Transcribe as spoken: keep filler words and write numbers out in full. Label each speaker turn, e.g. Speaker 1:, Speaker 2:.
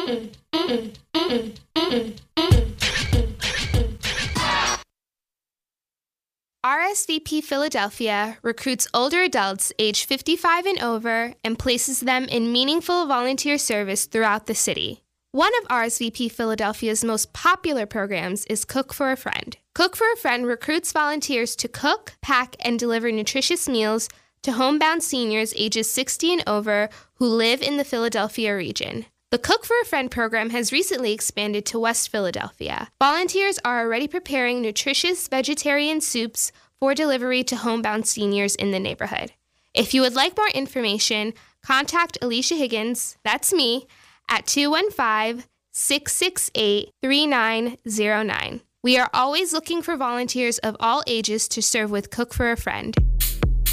Speaker 1: R S V P Philadelphia recruits older adults age fifty-five and over and places them in meaningful volunteer service throughout the city. One of R S V P Philadelphia's most popular programs is Cook for a Friend. Cook for a Friend recruits volunteers to cook, pack, and deliver nutritious meals to homebound seniors ages sixty and over who live in the Philadelphia region. The Cook for a Friend program has recently expanded to West Philadelphia. Volunteers are already preparing nutritious vegetarian soups for delivery to homebound seniors in the neighborhood. If you would like more information, contact Alicia Higgins, that's me, at two one five, six six eight, three nine zero nine. We are always looking for volunteers of all ages to serve with Cook for a Friend.